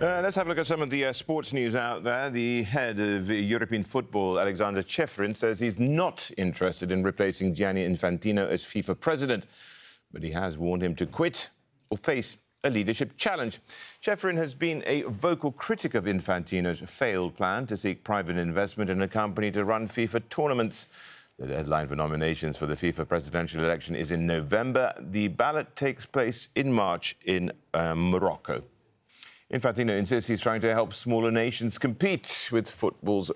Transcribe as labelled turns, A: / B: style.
A: Let's have a look at some of the sports news out there. The head of European football, Alexander Ceferin, says he's not interested in replacing Gianni Infantino as FIFA president, but he has warned him to quit or face a leadership challenge. Ceferin has been a vocal critic of Infantino's failed plan to seek private investment in a company to run FIFA tournaments. The deadline for nominations for the FIFA presidential election is in November. The ballot takes place in March in Morocco. Infantino insists he's trying to help smaller nations compete with football's